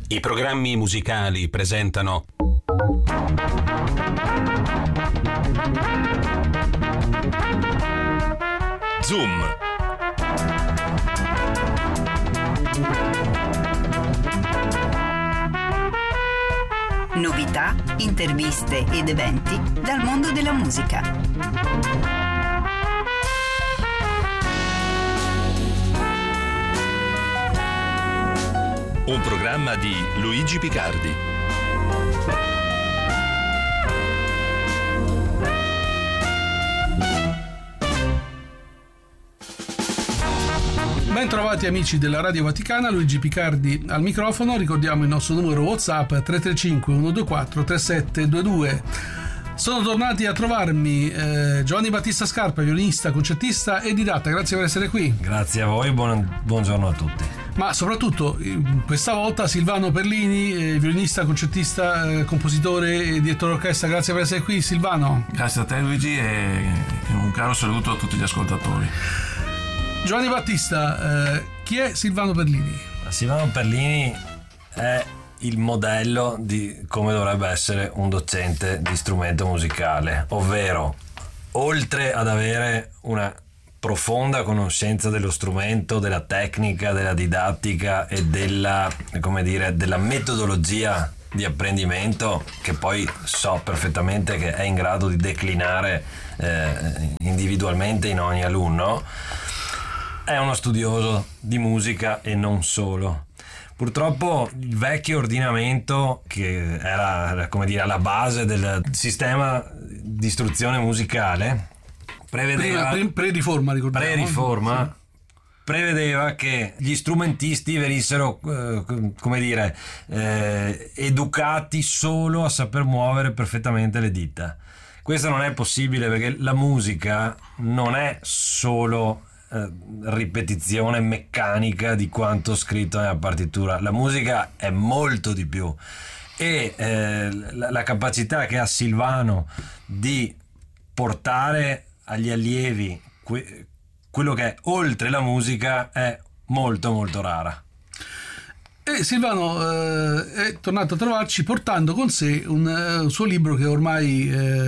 I programmi musicali presentano Zoom. Novità, interviste ed eventi dal mondo della musica. Un programma di Luigi Picardi. Ben trovati amici della Radio Vaticana, Luigi Picardi al microfono. Ricordiamo il nostro numero WhatsApp 335 124 3722. Sono tornati a trovarmi Giovanni Battista Scarpa, violinista, concertista e didatta. Grazie per essere qui. Grazie a voi, buongiorno a tutti. Ma soprattutto questa volta Silvano Perlini, violinista, concertista, compositore e direttore d'orchestra. Grazie per essere qui, Silvano. Grazie a te, Luigi, e un caro saluto a tutti gli ascoltatori. Giovanni Battista, chi è Silvano Perlini? Silvano Perlini è il modello di come dovrebbe essere un docente di strumento musicale, ovvero oltre ad avere una profonda conoscenza dello strumento, della tecnica, della didattica e della metodologia di apprendimento, che poi so perfettamente che è in grado di declinare individualmente in ogni alunno, è uno studioso di musica e non solo. Purtroppo il vecchio ordinamento, che era come dire alla base del sistema di istruzione musicale, prevedeva pre-riforma, ricordiamo. Pre-riforma, sì. Prevedeva che gli strumentisti venissero educati solo a saper muovere perfettamente le dita. Questo non è possibile, perché la musica non è solo ripetizione meccanica di quanto scritto nella partitura. La musica è molto di più, e la capacità che ha Silvano di portare agli allievi quello che è oltre la musica è molto molto rara. E Silvano è tornato a trovarci portando con sé un suo libro che ormai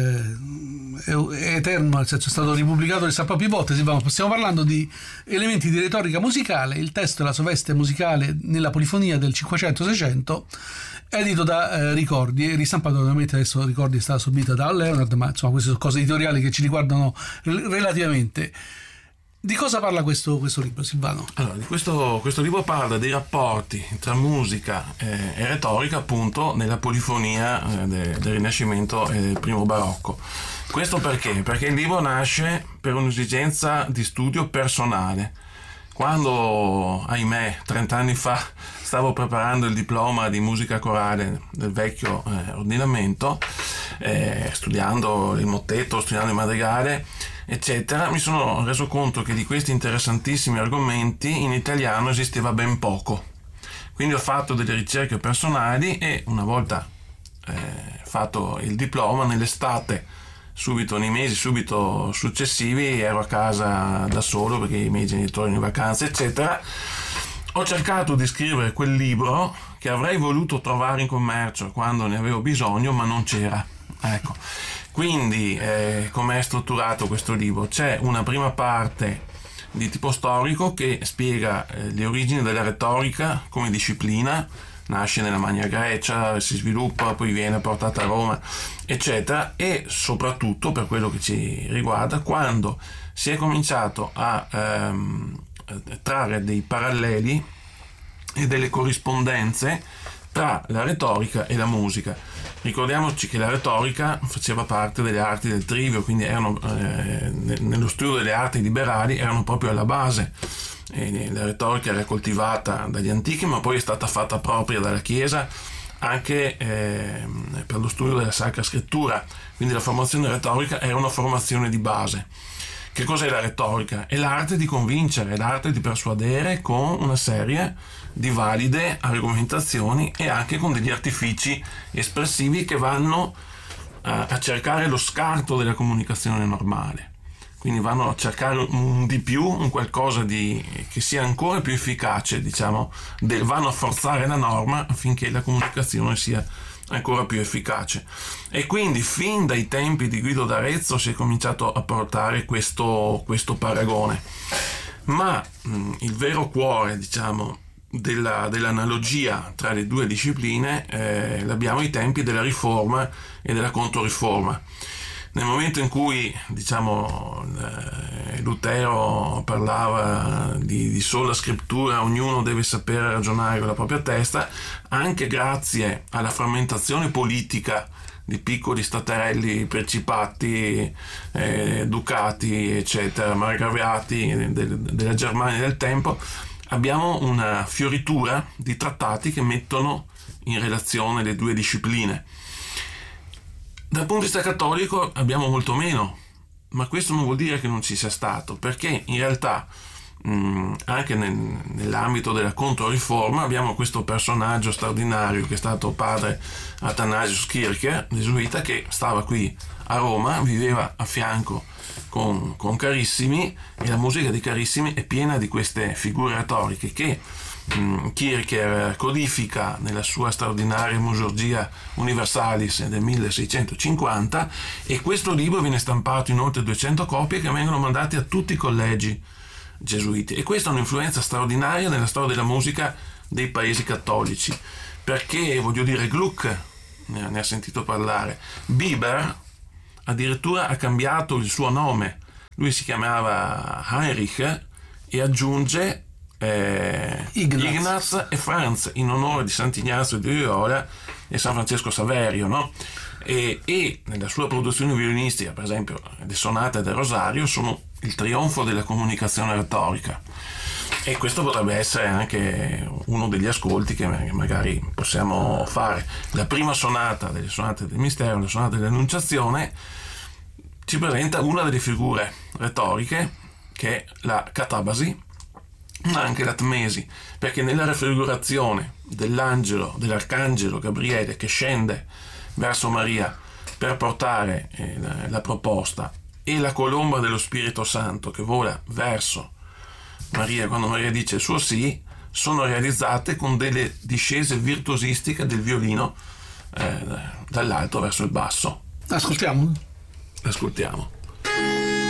è eterno, nel senso è stato ripubblicato chissà più volte. Silvano, stiamo parlando di elementi di retorica musicale, il testo e la sua veste musicale nella polifonia del 500-600, edito da Ricordi e ristampato ovviamente. Adesso Ricordi è stata subita da Leonard, ma insomma queste sono cose editoriali che ci riguardano relativamente. Di cosa parla questo libro, Silvano? Allora, questo libro parla dei rapporti tra musica e retorica, appunto, nella polifonia del Rinascimento e del primo barocco. Questo perché? Perché il libro nasce per un'esigenza di studio personale. Quando, ahimè, 30 anni fa stavo preparando il diploma di musica corale del vecchio ordinamento, studiando il mottetto, studiando il madrigale, eccetera, mi sono reso conto che di questi interessantissimi argomenti in italiano esisteva ben poco. Quindi ho fatto delle ricerche personali e una volta fatto il diploma, nell'estate, nei mesi subito successivi, ero a casa da solo perché i miei genitori erano in vacanza, eccetera, ho cercato di scrivere quel libro che avrei voluto trovare in commercio quando ne avevo bisogno, ma non c'era. Ecco. Quindi come è strutturato questo libro? C'è una prima parte di tipo storico che spiega le origini della retorica come disciplina. Nasce nella Magna Grecia, si sviluppa, poi viene portata a Roma, eccetera, e soprattutto, per quello che ci riguarda, quando si è cominciato a trarre dei paralleli e delle corrispondenze tra la retorica e la musica. Ricordiamoci che la retorica faceva parte delle arti del trivio, quindi erano nello studio delle arti liberali erano proprio alla base. E la retorica era coltivata dagli antichi, ma poi è stata fatta propria dalla Chiesa anche per lo studio della Sacra Scrittura. Quindi la formazione retorica era una formazione di base. Che cos'è la retorica? È l'arte di convincere, è l'arte di persuadere con una serie di valide argomentazioni e anche con degli artifici espressivi che vanno a cercare lo scarto della comunicazione normale. quindi vanno a cercare un di più, un qualcosa che sia ancora più efficace, diciamo, vanno a forzare la norma affinché la comunicazione sia ancora più efficace. E quindi fin dai tempi di Guido d'Arezzo si è cominciato a portare questo paragone, ma il vero cuore, diciamo, dell'analogia tra le due discipline l'abbiamo ai tempi della Riforma e della Controriforma. Nel momento in cui, diciamo, Lutero parlava di sola scrittura, ognuno deve sapere ragionare con la propria testa, anche grazie alla frammentazione politica di piccoli staterelli, principati, ducati, eccetera, margraviati della Germania del tempo, abbiamo una fioritura di trattati che mettono in relazione le due discipline. Dal punto di vista cattolico abbiamo molto meno, ma questo non vuol dire che non ci sia stato, perché in realtà anche nell'ambito della Controriforma abbiamo questo personaggio straordinario che è stato padre Athanasius Kircher, gesuita, che stava qui a Roma, viveva a fianco con Carissimi, e la musica di Carissimi è piena di queste figure retoriche che Kircher codifica nella sua straordinaria Musorgia Universalis del 1650, e questo libro viene stampato in oltre 200 copie che vengono mandate a tutti i collegi gesuiti, e questa è un'influenza straordinaria nella storia della musica dei paesi cattolici, perché, voglio dire, Gluck ne ha sentito parlare, Bieber addirittura ha cambiato il suo nome, lui si chiamava Heinrich e aggiunge Ignaz e Franz in onore di Sant'Ignazio di Loyola e San Francesco Saverio, no? E nella sua produzione violinistica, per esempio, le sonate del Rosario sono il trionfo della comunicazione retorica, e questo potrebbe essere anche uno degli ascolti che magari possiamo fare. La prima sonata delle sonate del mistero, la sonata dell'Annunciazione, ci presenta una delle figure retoriche, che è la catabasi, ma anche la tmesi, perché nella raffigurazione dell'arcangelo Gabriele che scende verso Maria per portare la proposta, e la colomba dello Spirito Santo che vola verso Maria quando Maria dice il suo sì, sono realizzate con delle discese virtuosistiche del violino dall'alto verso il basso. Ascoltiamo. Ascoltiamo.